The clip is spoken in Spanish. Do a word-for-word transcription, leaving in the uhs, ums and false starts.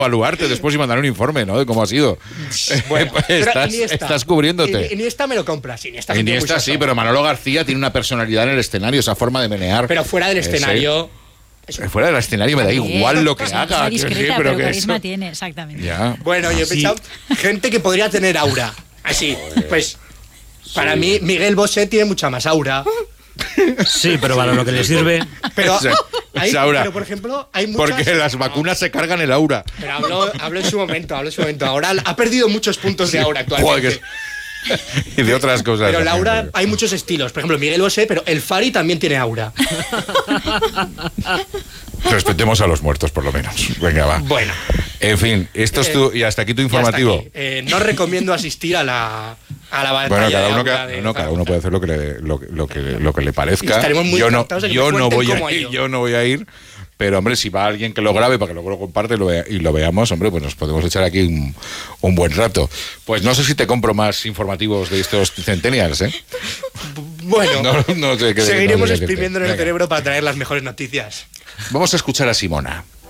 evaluarte después y mandar un informe, ¿no? De cómo ha sido. Bueno, estás, estás cubriéndote. Iniesta me lo compras. Iniesta, Iniesta sí, pero Manolo García tiene una personalidad en el escenario, esa forma de menear. Pero fuera del escenario... Eso. Fuera del escenario me da igual lo que pues haga. Discreta, decir, pero, pero que carisma eso... tiene, exactamente. Ya. Bueno, yo he pensado, gente que podría tener aura. Así, pues, para sí. mí, Miguel Bosé tiene mucha más aura. Sí, pero para lo que le sirve. Pero, o sea, hay, aura. pero por ejemplo, hay muchas. Porque las vacunas se cargan el aura. Pero hablo, hablo en su momento, hablo en su momento. Ahora ha perdido muchos puntos de aura actualmente. Joder, que... y de otras cosas. Pero la aura, hay muchos estilos. Por ejemplo, Miguel Bosé, pero el Fari también tiene aura. Respetemos a los muertos, por lo menos. Venga, va. Bueno. En fin, esto es tu. Y hasta aquí tu informativo. Aquí. Eh, no recomiendo asistir a la. A la bueno, cada uno, cada, no, cada uno puede hacer lo que le, lo, lo que, lo que le parezca. Estaremos muy yo no, de que yo no voy a ir, yo. yo no voy a ir, pero hombre, si va alguien que lo grabe para que luego lo comparte y lo, vea, y lo veamos, hombre, pues nos podemos echar aquí un, un buen rato. Pues no sé si te compro más informativos de estos centennials, ¿eh? Bueno, no, no sé qué, seguiremos no exprimiendo en el cerebro para traer las mejores noticias. Vamos a escuchar a Simona.